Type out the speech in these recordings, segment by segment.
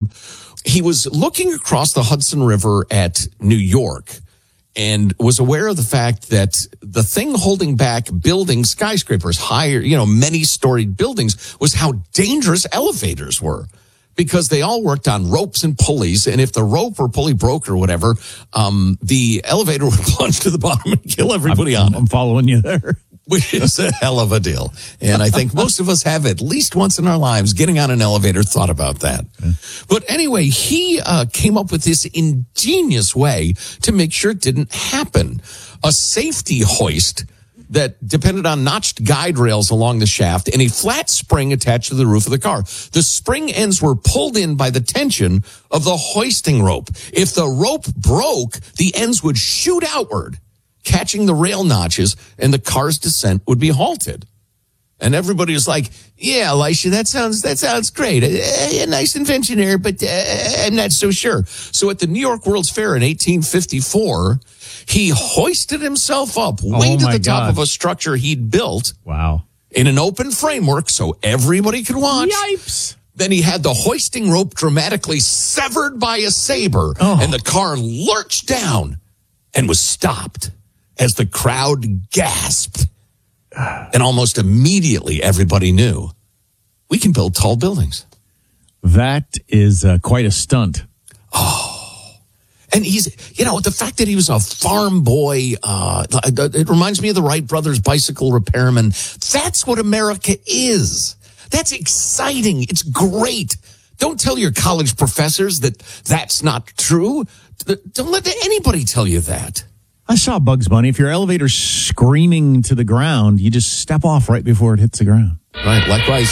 He was looking across the Hudson River at New York and was aware of the fact that the thing holding back building skyscrapers, higher, many-storied buildings, was how dangerous elevators were. Because they all worked on ropes and pulleys, and if the rope or pulley broke or whatever, the elevator would plunge to the bottom and kill everybody on it. I'm following you there. Which is a hell of a deal. And I think most of us have at least once in our lives getting on an elevator thought about that. Yeah. But anyway, he came up with this ingenious way to make sure it didn't happen. A safety hoist that depended on notched guide rails along the shaft and a flat spring attached to the roof of the car. The spring ends were pulled in by the tension of the hoisting rope. If the rope broke, the ends would shoot outward, catching the rail notches, and the car's descent would be halted. And everybody was like, yeah, Elisha, that sounds great. A nice invention here, but I'm not so sure. So at the New York World's Fair in 1854, he hoisted himself up way to the top of a structure he'd built. Wow. In an open framework so everybody could watch. Yipes. Then he had the hoisting rope dramatically severed by a saber, and the car lurched down and was stopped as the crowd gasped. And almost immediately, everybody knew we can build tall buildings. That is quite a stunt. Oh, and he's, the fact that he was a farm boy, it reminds me of the Wright brothers bicycle repairman. That's what America is. That's exciting. It's great. Don't tell your college professors that that's not true. Don't let anybody tell you that. I saw Bugs Bunny. If your elevator's screaming to the ground, you just step off right before it hits the ground. Right.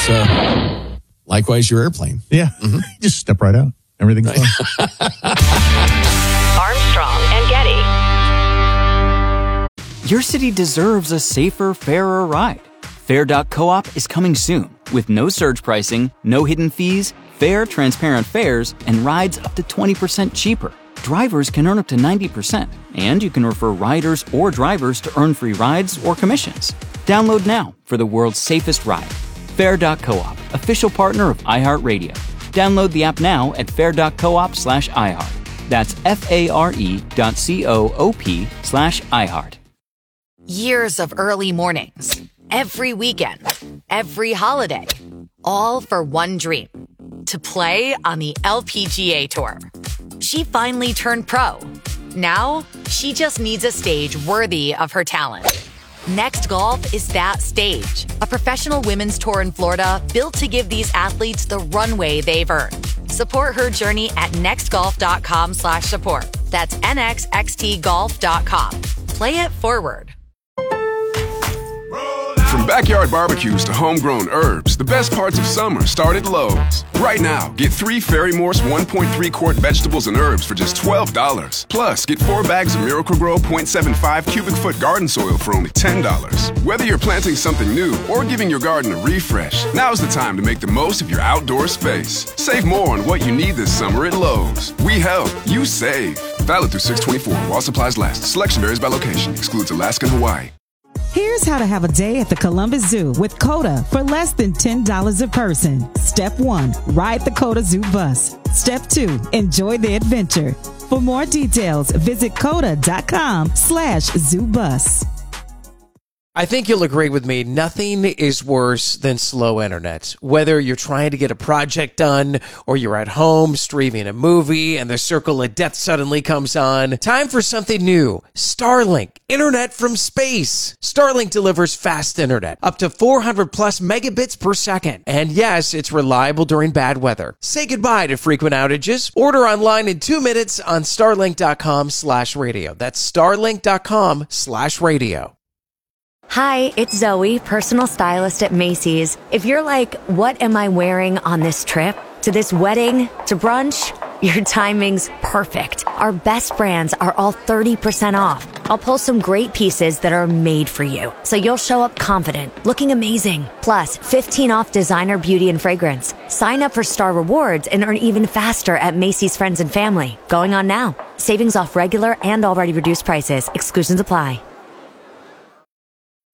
Likewise, your airplane. Yeah. Mm-hmm. Just step right out. Everything's fine. Armstrong and Getty. Your city deserves a safer, fairer ride. Fair.coop is coming soon with no surge pricing, no hidden fees, fair, transparent fares, and rides up to 20% cheaper. Drivers can earn up to 90%, and you can refer riders or drivers to earn free rides or commissions. Download now for the world's safest ride. Fair.coop, official partner of iHeartRadio. Download the app now at fair.coop/iHeart. That's FARE.coop/iHeart. Years of early mornings, every weekend, every holiday, all for one dream: to play on the LPGA Tour. She finally turned pro. Now, she just needs a stage worthy of her talent. Next Golf is that stage. A professional women's tour in Florida built to give these athletes the runway they've earned. Support her journey at nextgolf.com/support. That's nxxtgolf.com. Play it forward. From backyard barbecues to homegrown herbs, the best parts of summer start at Lowe's. Right now, get 3 Ferry Morse 1.3 quart vegetables and herbs for just $12. Plus, get 4 bags of Miracle-Gro 0.75 cubic foot garden soil for only $10. Whether you're planting something new or giving your garden a refresh, now's the time to make the most of your outdoor space. Save more on what you need this summer at Lowe's. We help, you save. Valid through 6/24 while supplies last. Selection varies by location. Excludes Alaska and Hawaii. Here's how to have a day at the Columbus Zoo with COTA for less than $10 a person. Step 1, ride the COTA Zoo bus. Step 2, enjoy the adventure. For more details, visit COTA.com/ZooBus. I think you'll agree with me, nothing is worse than slow internet. Whether you're trying to get a project done or you're at home streaming a movie and the circle of death suddenly comes on, time for something new. Starlink, internet from space. Starlink delivers fast internet, up to 400 plus megabits per second. And yes, it's reliable during bad weather. Say goodbye to frequent outages. Order online in 2 minutes on starlink.com/radio. That's starlink.com/radio. Hi, it's Zoe, personal stylist at Macy's. If you're like, what am I wearing on this trip? To this wedding? To brunch? Your timing's perfect. Our best brands are all 30% off. I'll pull some great pieces that are made for you, so you'll show up confident, looking amazing. Plus, 15 off designer beauty and fragrance. Sign up for Star Rewards and earn even faster at Macy's Friends and Family. Going on now. Savings off regular and already reduced prices. Exclusions apply.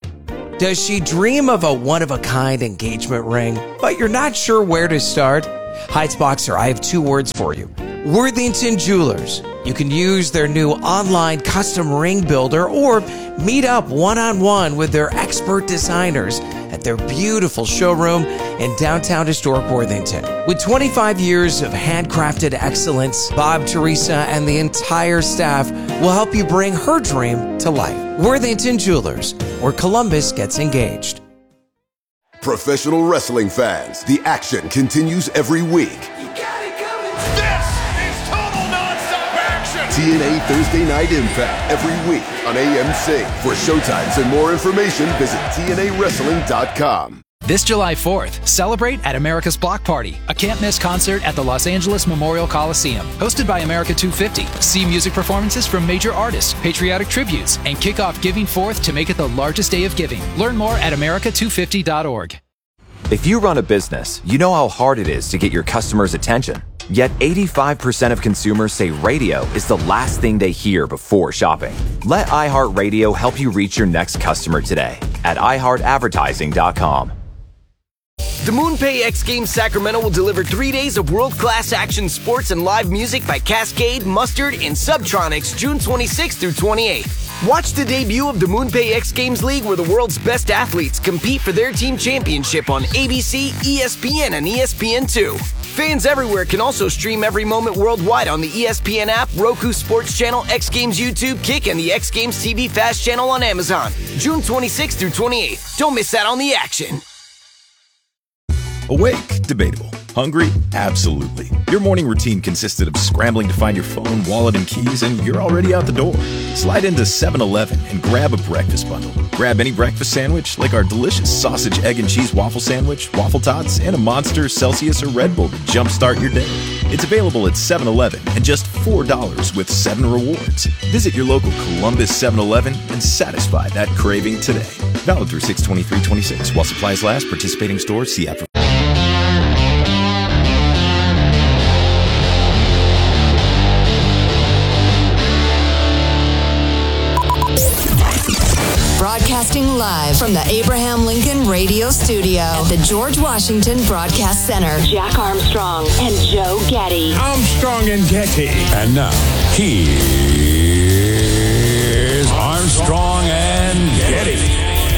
Does she dream of a one-of-a-kind engagement ring, but you're not sure where to start? Heights Boxer, I have 2 words for you. Worthington Jewelers. You can use their new online custom ring builder or meet up one-on-one with their expert designers at their beautiful showroom in downtown historic Worthington. With 25 years of handcrafted excellence, Bob, Teresa, and the entire staff will help you bring her dream to life. Worthington Jewelers, where Columbus gets engaged. Professional wrestling fans, the action continues every week. TNA Thursday Night Impact every week on AMC. For showtimes and more information, visit TNAWrestling.com. This July 4th, celebrate at America's Block Party, a can't-miss concert at the Los Angeles Memorial Coliseum. Hosted by America 250, see music performances from major artists, patriotic tributes, and kick off Giving Forth to make it the largest day of giving. Learn more at america250.org. If you run a business, you know how hard it is to get your customers' attention. Yet 85% of consumers say radio is the last thing they hear before shopping. Let iHeartRadio help you reach your next customer today at iHeartAdvertising.com. The MoonPay X Games Sacramento will deliver 3 days of world-class action sports and live music by Cascade, Mustard, and Subtronics June 26th through 28th. Watch the debut of the MoonPay X Games League, where the world's best athletes compete for their team championship on ABC, ESPN, and ESPN2. Fans everywhere can also stream every moment worldwide on the ESPN app, Roku Sports Channel, X Games YouTube, Kick, and the X Games TV Fast channel on Amazon. June 26th through 28th. Don't miss out on the action. Awake? Debatable. Hungry? Absolutely. Your morning routine consisted of scrambling to find your phone, wallet, and keys, and you're already out the door. Slide into 7-Eleven and grab a breakfast bundle. Grab any breakfast sandwich, like our delicious sausage, egg, and cheese waffle sandwich, waffle tots, and a Monster, Celsius, or Red Bull to jumpstart your day. It's available at 7-Eleven and just $4 with 7 rewards. Visit your local Columbus 7-Eleven and satisfy that craving today. Valid through 6/23/26. While supplies last, participating stores, see app for... Broadcasting live from the Abraham Lincoln Radio Studio at the George Washington Broadcast Center. Jack Armstrong and Joe Getty. Armstrong and Getty. And now, here's Armstrong and Getty.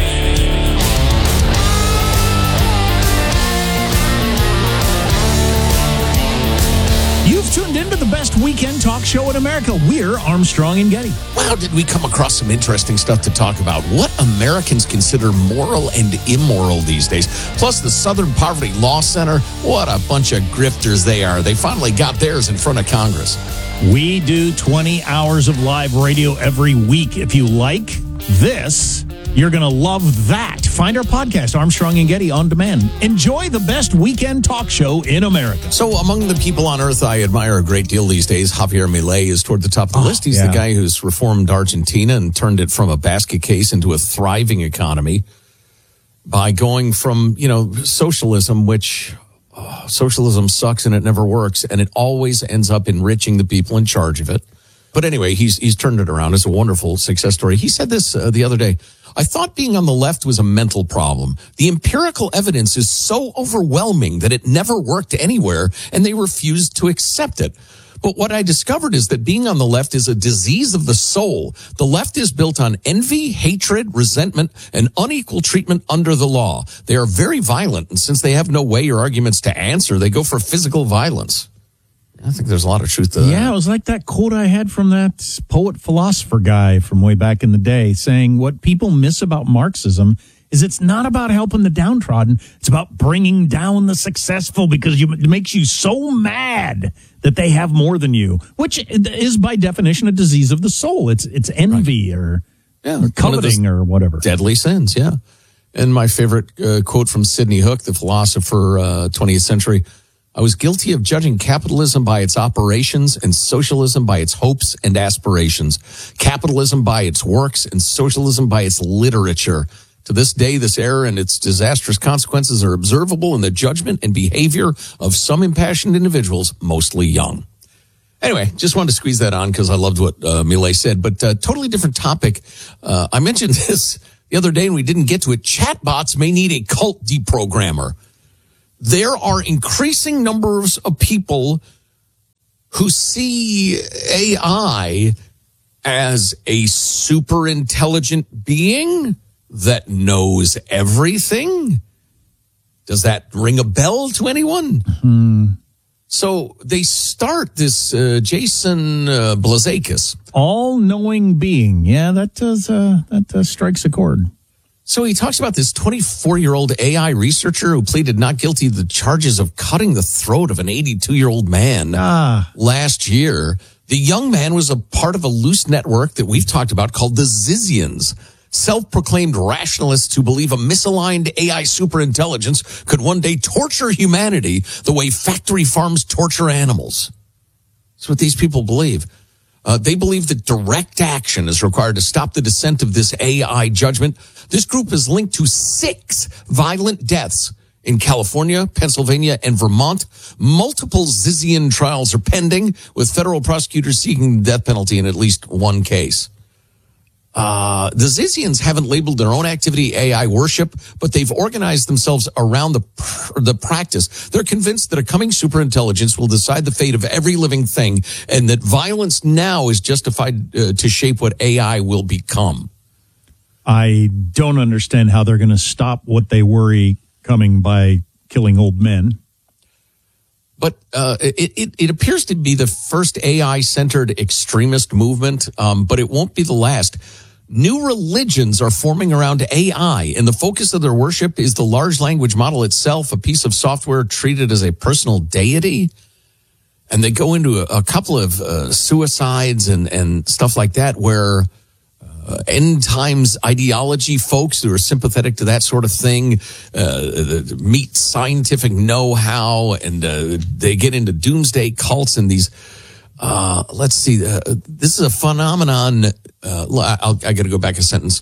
You've tuned into the best weekend talk show in America. We're Armstrong and Getty. Wow, did we come across some interesting stuff to talk about. What Americans consider moral and immoral these days. Plus the Southern Poverty Law Center. What a bunch of grifters they are. They finally got theirs in front of Congress. We do 20 hours of live radio every week. If you like this, you're going to love that. Find our podcast, Armstrong and Getty, on demand. Enjoy the best weekend talk show in America. So among the people on earth I admire a great deal these days, Javier Milei is toward the top of the list. He's the guy who's reformed Argentina and turned it from a basket case into a thriving economy by going from, socialism, which socialism sucks and it never works, and it always ends up enriching the people in charge of it. But anyway, he's turned it around. It's a wonderful success story. He said this the other day. I thought being on the left was a mental problem. The empirical evidence is so overwhelming that it never worked anywhere, and they refused to accept it. But what I discovered is that being on the left is a disease of the soul. The left is built on envy, hatred, resentment, and unequal treatment under the law. They are very violent, and since they have no way or arguments to answer, they go for physical violence. I think there's a lot of truth to that. Yeah, it was like that quote I had from that poet-philosopher guy from way back in the day saying what people miss about Marxism is it's not about helping the downtrodden. It's about bringing down the successful because it makes you so mad that they have more than you, which is by definition a disease of the soul. It's envy or coveting or whatever. Deadly sins, yeah. And my favorite quote from Sidney Hook, the philosopher, 20th century, I was guilty of judging capitalism by its operations and socialism by its hopes and aspirations. Capitalism by its works and socialism by its literature. To this day, this error and its disastrous consequences are observable in the judgment and behavior of some impassioned individuals, mostly young. Anyway, just wanted to squeeze that on because I loved what Milei said, but totally different topic. I mentioned this the other day and we didn't get to it. Chatbots may need a cult deprogrammer. there are increasing numbers of people who see AI as a super intelligent being that knows everything. Does that ring a bell to anyone? Mm-hmm. So they start this Jason Blazakis. All-knowing being. Yeah, that strikes a chord. So he talks about this 24-year-old AI researcher who pleaded not guilty to the charges of cutting the throat of an 82-year-old man last year. The young man was a part of a loose network that we've talked about called the Zizians, self-proclaimed rationalists who believe a misaligned AI superintelligence could one day torture humanity the way factory farms torture animals. That's what these people believe. They believe that direct action is required to stop the descent of this AI judgment. This group is linked to 6 violent deaths in California, Pennsylvania, and Vermont. Multiple Zizian trials are pending, with federal prosecutors seeking the death penalty in at least one case. The Zizians haven't labeled their own activity AI worship, but they've organized themselves around the practice. They're convinced that a coming superintelligence will decide the fate of every living thing, and that violence now is justified to shape what AI will become. I don't understand how they're going to stop what they worry coming by killing old men. But it appears to be the first AI-centered extremist movement, but it won't be the last. New religions are forming around AI, and the focus of their worship is the large language model itself, a piece of software treated as a personal deity. And they go into a couple of suicides and stuff like that, where end times ideology folks who are sympathetic to that sort of thing meet scientific know-how, and they get into doomsday cults and these let's see, this is a phenomenon. I got to go back a sentence.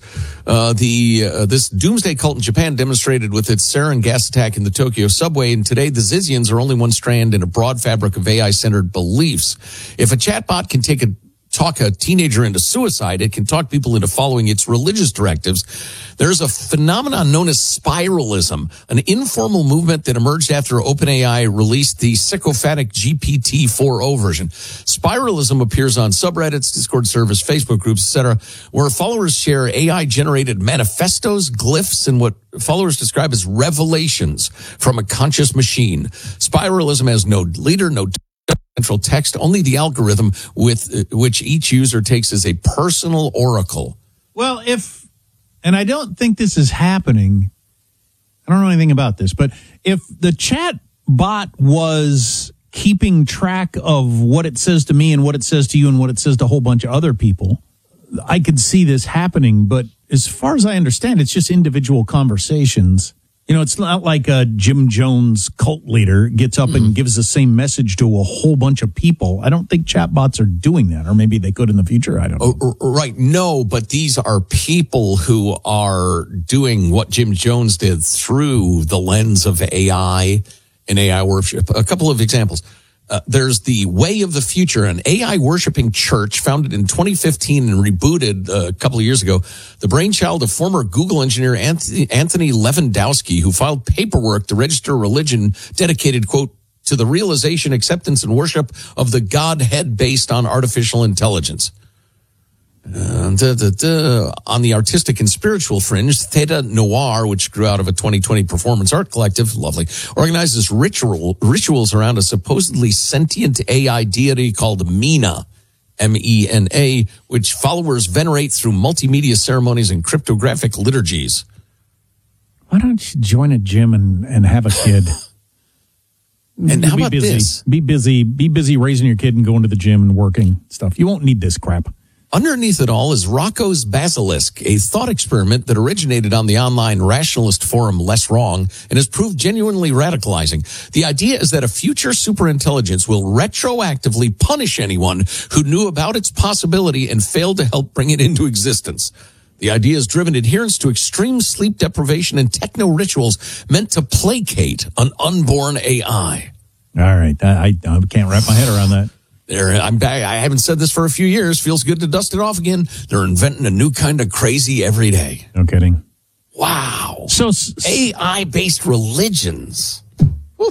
This doomsday cult in Japan demonstrated with its sarin gas attack in the Tokyo subway, and today the Zizians are only one strand in a broad fabric of AI-centered beliefs. If a chatbot can talk a teenager into suicide, it can talk people into following its religious directives. There's a phenomenon known as spiralism, an informal movement that emerged after OpenAI released the sycophantic GPT-4o version. Spiralism appears on subreddits, Discord servers, Facebook groups, etc., where followers share AI-generated manifestos, glyphs, and what followers describe as revelations from a conscious machine. Spiralism has no leader, no central text, only the algorithm with which each user takes as a personal oracle. Well, and I don't think this is happening, I don't know anything about this, but if the chat bot was keeping track of what it says to me and what it says to you and what it says to a whole bunch of other people, I could see this happening. But as far as I understand, it's just individual conversations. You know, it's not like a Jim Jones cult leader gets up and gives the same message to a whole bunch of people. I don't think chatbots are doing that, or maybe they could in the future. I don't know. Right. No, but these are people who are doing what Jim Jones did through the lens of AI and AI worship. A couple of examples. There's the Way of the Future, an AI worshiping church founded in 2015 and rebooted a couple of years ago. The brainchild of former Google engineer Anthony Lewandowski, who filed paperwork to register a religion dedicated, quote, to the realization, acceptance, and worship of the Godhead based on artificial intelligence. On the artistic and spiritual fringe, Theta Noir, which grew out of a 2020 performance art collective, lovely, organizes rituals around a supposedly sentient AI deity called Mena, M-E-N-A, which followers venerate through multimedia ceremonies and cryptographic liturgies. Why don't you join a gym and have a kid? And how about this? Be busy raising your kid and going to the gym and working stuff. You won't need this crap. Underneath it all is Rocco's Basilisk, a thought experiment that originated on the online rationalist forum Less Wrong and has proved genuinely radicalizing. The idea is that a future superintelligence will retroactively punish anyone who knew about its possibility and failed to help bring it into existence. The idea has driven adherence to extreme sleep deprivation and techno rituals meant to placate an unborn AI. All right. I can't wrap my head around that. I'm back. I haven't said this for a few years. Feels good to dust it off again. They're inventing a new kind of crazy every day. No kidding. Wow. So AI-based religions.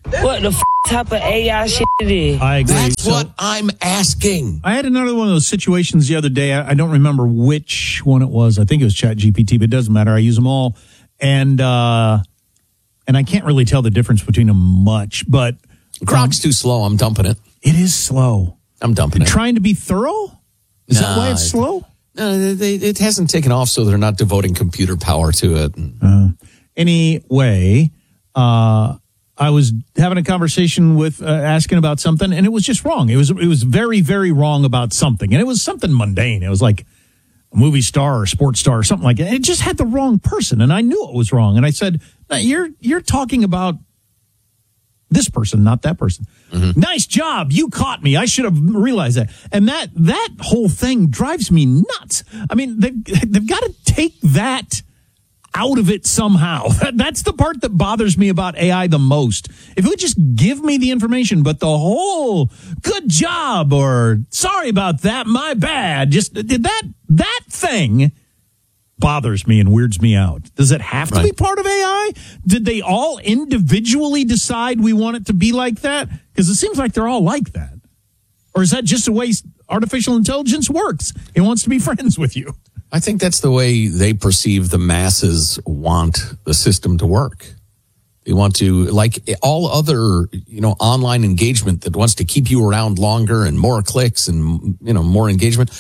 what the type of AI shit it is. I agree. That's what I'm asking. I had another one of those situations the other day. I don't remember which one it was. I think it was ChatGPT, but it doesn't matter. I use them all. And I can't really tell the difference between them much, but Grok's too slow. I'm dumping it. It is slow. I'm dumping it. Trying to be thorough? Is that why it's slow? No, it hasn't taken off, so they're not devoting computer power to it. Anyway, I was having a conversation with asking about something, and it was just wrong. It was very, very wrong about something, and it was something mundane. It was like a movie star or sports star or something like that. It just had the wrong person, and I knew it was wrong. And I said, no, "You're talking about this person, not that person." Mm-hmm. Nice job, you caught me. I should have realized that. And that whole thing drives me nuts. I mean, they've got to take that out of it somehow. That's the part that bothers me about AI the most. If it would just give me the information, but the whole good job or sorry about that, my bad, just that thing bothers me and weirds me out. Does it have to be part of AI? Did they all individually decide we want it to be like that? Because it seems like they're all like that. Or is that just the way artificial intelligence works? It wants to be friends with you. I think that's the way they perceive the masses want the system to work. They want to, like all other, online engagement that wants to keep you around longer and more clicks and, more engagement.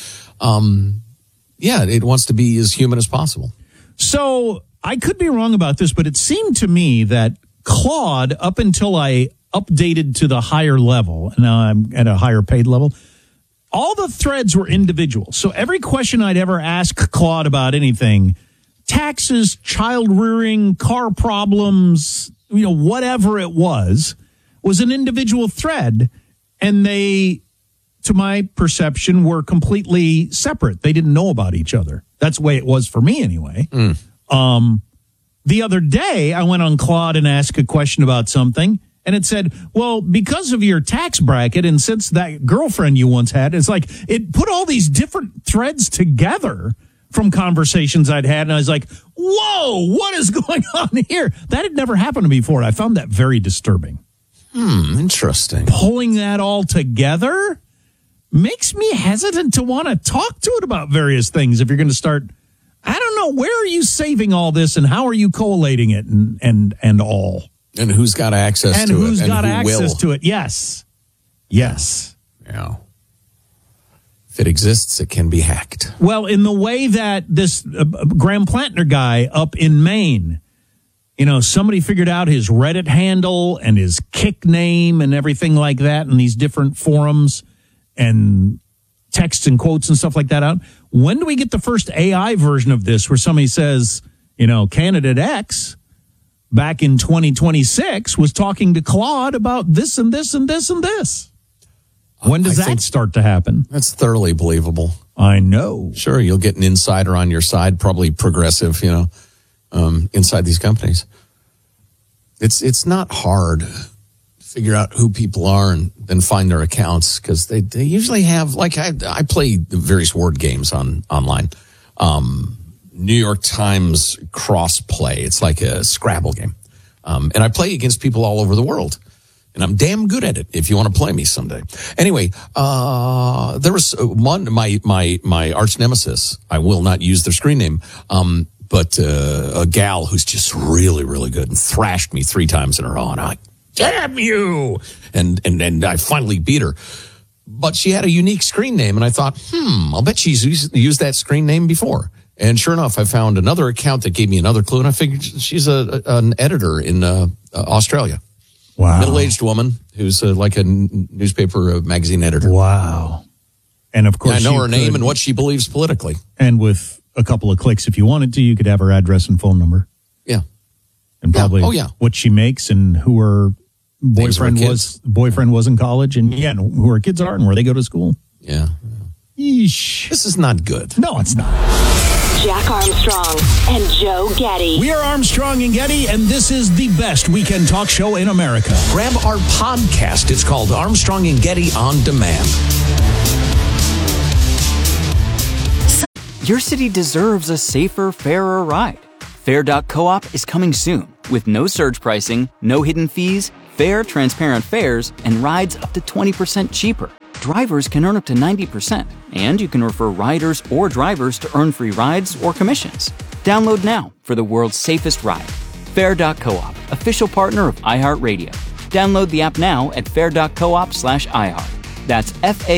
It wants to be as human as possible. So I could be wrong about this, but it seemed to me that Claude, up until I updated to the higher level, and now I'm at a higher paid level, all the threads were individual. So every question I'd ever ask Claude about anything, taxes, child rearing, car problems, whatever it was an individual thread. And they, to my perception, were completely separate. They didn't know about each other. That's the way it was for me anyway. The other day, I went on Claude and asked a question about something. And it said, well, because of your tax bracket and since that girlfriend you once had, it's like it put all these different threads together from conversations I'd had. And I was like, whoa, what is going on here? That had never happened to me before. I found that very disturbing. Interesting. Pulling that all together makes me hesitant to want to talk to it about various things. If you're going to start, I don't know, where are you saving all this and how are you collating it and all? And who's got access to it? And who's got access to it? Yes. Yeah. If it exists, it can be hacked. Well, in the way that this Graham Plantner guy up in Maine, somebody figured out his Reddit handle and his Kick name and everything like that in these different forums and texts and quotes and stuff like that out. When do we get the first AI version of this where somebody says, candidate X back in 2026 was talking to Claude about this and this and this and this? When does that start to happen? That's thoroughly believable. I know. Sure, you'll get an insider on your side, probably progressive, inside these companies. It's not hard to figure out who people are and then find their accounts because they usually have, like I play various word games online. New York Times cross play. It's like a Scrabble game. And I play against people all over the world. And I'm damn good at it if you want to play me someday. Anyway, there was one, my arch nemesis. I will not use their screen name. But a gal who's just really, really good and thrashed me 3 times in a row. And I'm like, damn you. And I finally beat her. But she had a unique screen name. And I thought, I'll bet she's used that screen name before. And sure enough, I found another account that gave me another clue, and I figured she's an editor in Australia. Wow. Middle-aged woman who's like a newspaper magazine editor. Wow. And of course, I know her name and what she believes politically. And with a couple of clicks, if you wanted to, you could have her address and phone number. Yeah. And probably what she makes and who her boyfriend was in college, and who her kids are and where they go to school. Yeah. Yeesh. This is not good. No, it's not. Jack Armstrong and Joe Getty. We are Armstrong and Getty, and this is the best weekend talk show in America. Grab our podcast. It's called Armstrong and Getty On Demand. Your city deserves a safer, fairer ride. Fair.coop is coming soon with no surge pricing, no hidden fees, fair, transparent fares, and rides up to 20% cheaper. Drivers can earn up to 90%, and you can refer riders or drivers to earn free rides or commissions. Download now for the world's safest ride. Fair.coop, official partner of iHeartRadio. Download the app now at fair.coop/iHeart. That's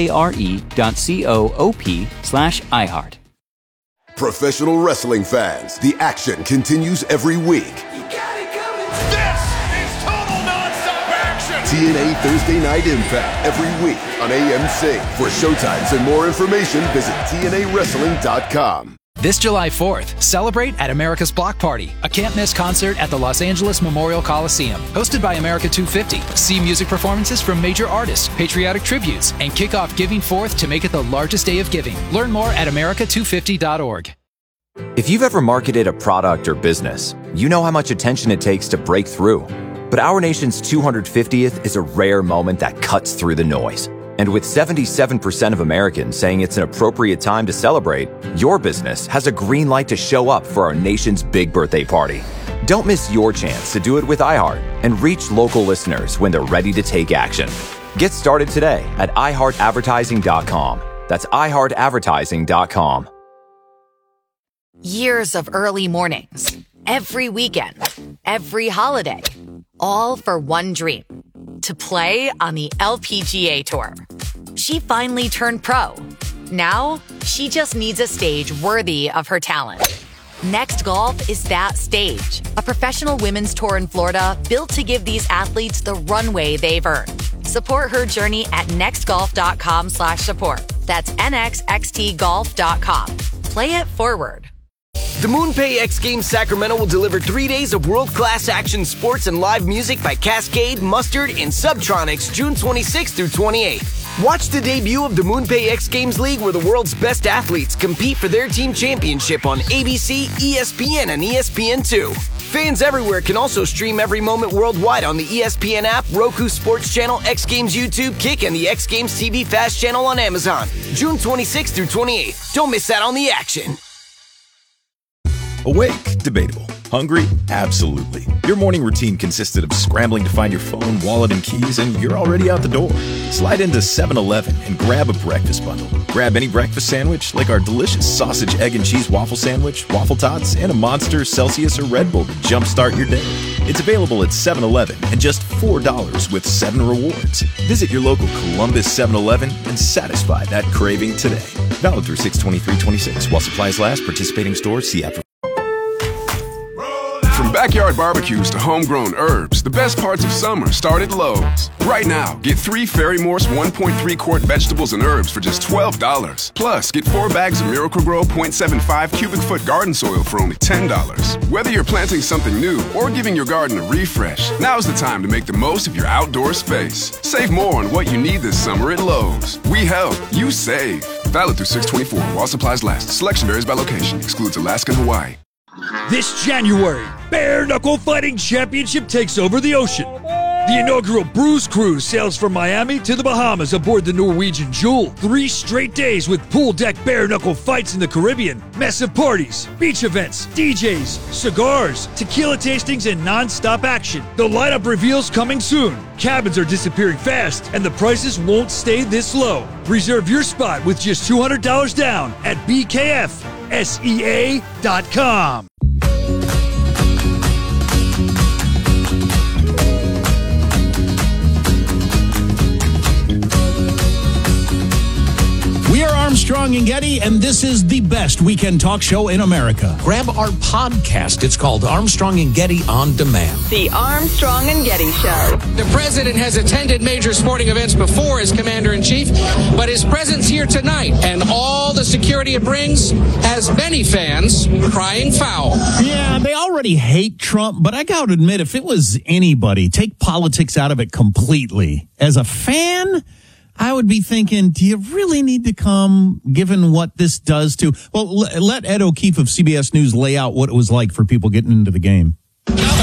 FARE.coop/iHeart. Professional wrestling fans, the action continues every week. TNA Thursday Night Impact every week on AMC. For showtimes and more information, visit TNAWrestling.com. This July 4th, celebrate at America's Block Party, a can't-miss concert at the Los Angeles Memorial Coliseum. Hosted by America 250. See music performances from major artists, patriotic tributes, and kick off Giving Forth to make it the largest day of giving. Learn more at America250.org. If you've ever marketed a product or business, you know how much attention it takes to break through. But our nation's 250th is a rare moment that cuts through the noise. And with 77% of Americans saying it's an appropriate time to celebrate, your business has a green light to show up for our nation's big birthday party. Don't miss your chance to do it with iHeart and reach local listeners when they're ready to take action. Get started today at iHeartAdvertising.com. That's iHeartAdvertising.com. Years of early mornings, every weekend, every holiday, all for one dream, to play on the LPGA Tour. She finally turned pro. Now, she just needs a stage worthy of her talent. Next Golf is that stage, a professional women's tour in Florida built to give these athletes the runway they've earned. Support her journey at nextgolf.com/support. That's nxxtgolf.com. Play it forward. The MoonPay X Games Sacramento will deliver 3 days of world-class action sports and live music by Cascade, Mustard, and Subtronics June 26th through 28th. Watch the debut of the MoonPay X Games League where the world's best athletes compete for their team championship on ABC, ESPN, and ESPN2. Fans everywhere can also stream every moment worldwide on the ESPN app, Roku Sports Channel, X Games YouTube, Kick, and the X Games TV Fast channel on Amazon. June 26th through 28th. Don't miss out on the action. Awake? Debatable. Hungry? Absolutely. Your morning routine consisted of scrambling to find your phone, wallet, and keys, and you're already out the door. Slide into 7-Eleven and grab a breakfast bundle. Grab any breakfast sandwich, like our delicious sausage, egg, and cheese waffle sandwich, waffle tots, and a Monster, Celsius, or Red Bull to jumpstart your day. It's available at 7-Eleven and just $4 with 7 rewards. Visit your local Columbus 7-Eleven and satisfy that craving today. Valid through 6/23/26 while supplies last. Participating stores. See app. From backyard barbecues to homegrown herbs, the best parts of summer start at Lowe's. Right now, get 3 Ferry Morse 1.3 quart vegetables and herbs for just $12. Plus, get 4 bags of Miracle-Gro 0.75 cubic foot garden soil for only $10. Whether you're planting something new or giving your garden a refresh, now's the time to make the most of your outdoor space. Save more on what you need this summer at Lowe's. We help, you save. Valid through 6/24 while supplies last. Selection varies by location. Excludes Alaska and Hawaii. This January, Bare Knuckle Fighting Championship takes over the ocean. The inaugural Bruise Cruise sails from Miami to the Bahamas aboard the Norwegian Jewel. 3 straight days with pool deck bare knuckle fights in the Caribbean, massive parties, beach events, DJs, cigars, tequila tastings, and non-stop action. The lineup reveals coming soon. Cabins are disappearing fast, and the prices won't stay this low. Reserve your spot with just $200 down at BKFSEA.com. We are Armstrong and Getty, and this is the best weekend talk show in America. Grab our podcast. It's called Armstrong and Getty On Demand. The Armstrong and Getty Show. The president has attended major sporting events before as commander-in-chief, but his presence here tonight and all the security it brings has many fans crying foul. Yeah, they already hate Trump, but I got to admit, if it was anybody, take politics out of it completely. As a fan, I would be thinking, do you really need to come, given what this does to... Well, let Ed O'Keefe of CBS News lay out what it was like for people getting into the game. Off the back.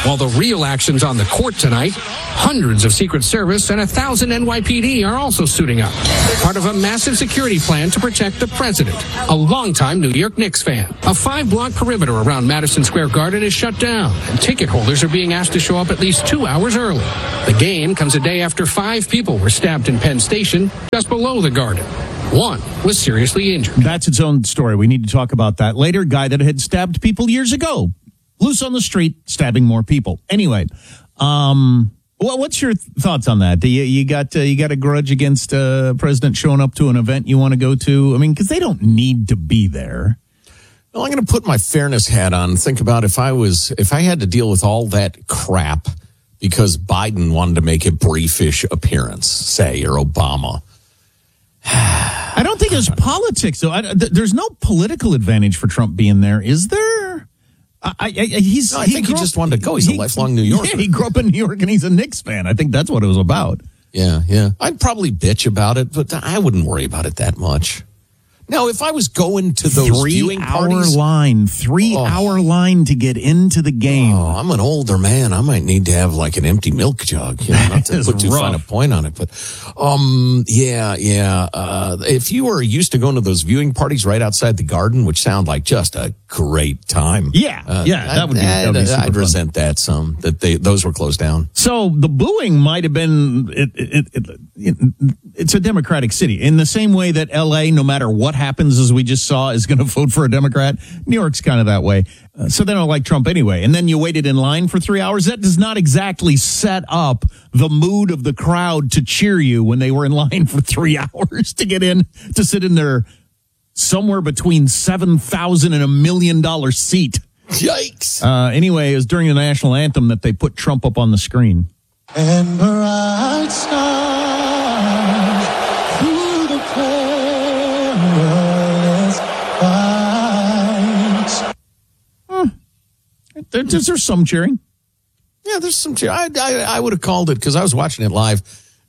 While the real action's on the court tonight, hundreds of Secret Service and 1,000 NYPD are also suiting up. Part of a massive security plan to protect the president, a longtime New York Knicks fan. A 5-block perimeter around Madison Square Garden is shut down, and ticket holders are being asked to show up at least 2 hours early. The game comes a day after 5 people were stabbed in Penn Station, just below the Garden. One was seriously injured. That's its own story. We need to talk about that later. Guy that had stabbed people years ago. Loose on the street, stabbing more people. Anyway, what's your thoughts on that? Do you got a grudge against President showing up to an event you want to go to? I mean, because they don't need to be there. Well, I'm going to put my fairness hat on. Think about if I had to deal with all that crap because Biden wanted to make a briefish appearance, say, or Obama. I don't think it's politics, though. There's no political advantage for Trump being there, is there? I think he just wanted to go. He's a lifelong New Yorker. Yeah, he grew up in New York and he's a Knicks fan. I think that's what it was about. Yeah. I'd probably bitch about it, but I wouldn't worry about it that much. Now, if I was going to those viewing parties... 3-hour line to get into the game. Oh, I'm an older man. I might need to have like an empty milk jug. Not to put too fine a point on it. But, if you were used to going to those viewing parties right outside the Garden, which sound like just a great time. That would be super I'd resent that some, that those were closed down. So the booing might have been... It's a Democratic city. In the same way that L.A., no matter what happens, as we just saw, is going to vote for a Democrat. New York's kind of that way. So they don't like Trump anyway. And then you waited in line for 3 hours. That does not exactly set up the mood of the crowd to cheer you when they were in line for 3 hours to get in, to sit in their somewhere between $7,000 and $1 million seat. Yikes. Anyway, it was during the national anthem that they put Trump up on the screen. And bright stars through the perilous fights. There's some cheering. Yeah, there's some cheering. I would have called it, because I was watching it live,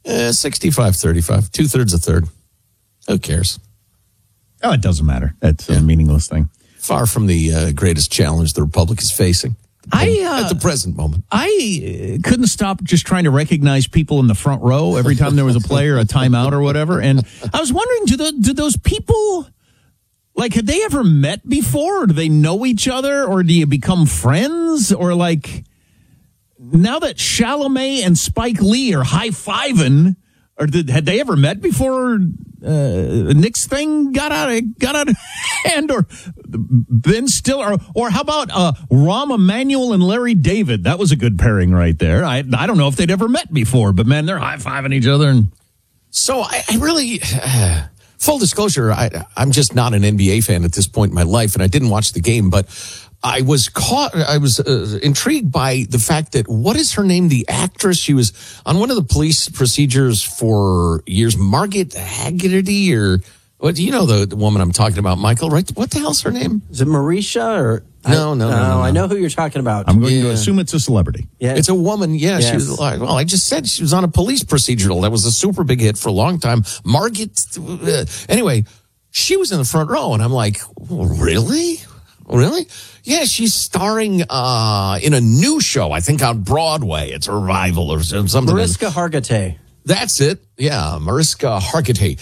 65-35, 2/3 a third. Who cares? Oh, it doesn't matter. That's a meaningless thing. Far from the greatest challenge the Republic is facing. At the present moment. I couldn't stop just trying to recognize people in the front row every time there was a play or a timeout or whatever. And I was wondering, do those people, like, had they ever met before? Or do they know each other? Or do you become friends? Or, like, now that Chalamet and Spike Lee are high-fiving, or had they ever met before Nick's thing got out of hand, or Ben Stiller, or how about Rahm Emanuel and Larry David? That was a good pairing right there. I don't know if they'd ever met before, but man, they're high-fiving each other. And so I really, full disclosure, I'm just not an NBA fan at this point in my life, and I didn't watch the game, but I was intrigued by the fact that, what is her name? The actress, she was on one of the police procedures for years, Margaret Haggerty, or what? You know the woman I'm talking about, Michael, right? What the hell's her name? Is it Marisha or? No. I know who you're talking about. I'm going to assume it's a celebrity. Yeah. It's a woman. Yeah, yes. She was like, well, I just said she was on a police procedural. That was a super big hit for a long time. Margaret, anyway, she was in the front row, and I'm like, really? Yeah, she's starring in a new show, I think, on Broadway. It's a revival or something. Mariska Hargitay. That's it. Yeah, Mariska Hargitay.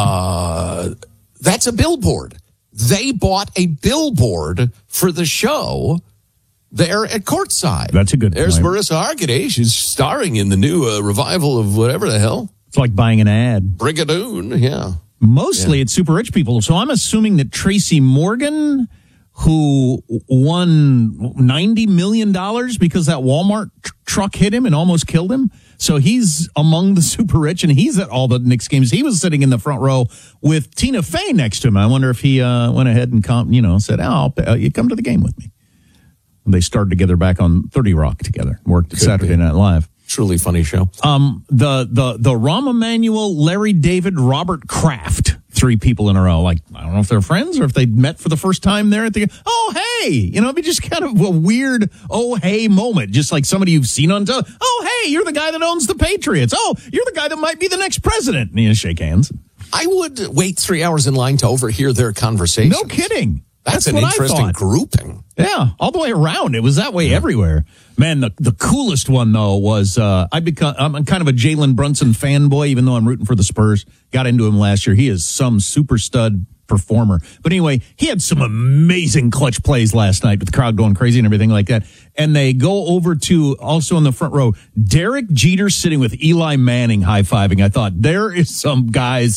That's a billboard. They bought a billboard for the show there at Courtside. That's a good There's point. Mariska Hargitay. She's starring in the new revival of whatever the hell. It's like buying an ad. Brigadoon, yeah. Mostly it's super rich people. So I'm assuming that Tracy Morgan, who won $90 million because that Walmart truck hit him and almost killed him. So he's among the super rich, and he's at all the Knicks games. He was sitting in the front row with Tina Fey next to him. I wonder if he went ahead and said, you come to the game with me. And they started together back on 30 Rock together, worked Saturday Night Live. Truly funny show. The Rahm Emanuel, Larry David, Robert Kraft, 3 people in a row. Like, I don't know if they're friends or if they met for the first time there at the, it'd be just kind of a weird, hey moment. Just like somebody you've seen on television. Hey, you're the guy that owns the Patriots. You're the guy that might be the next president. And you shake hands. I would wait 3 hours in line to overhear their conversation. No kidding. That's an what I interesting thought. grouping. Yeah, all the way around. It was that way everywhere. Man, the coolest one, though, was I'm kind of a Jalen Brunson fanboy, even though I'm rooting for the Spurs. Got into him last year. He is some super stud performer. But anyway, he had some amazing clutch plays last night with the crowd going crazy and everything like that. And they go over to, also in the front row, Derek Jeter sitting with Eli Manning high-fiving. I thought, there is some guys